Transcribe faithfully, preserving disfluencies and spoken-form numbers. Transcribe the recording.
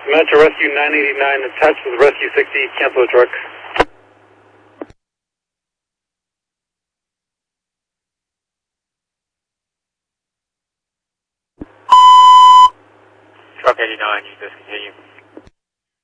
Metro Rescue nine eighty-nine attached with Rescue sixty, cancel the truck. Truck eighty-nine, you discontinue.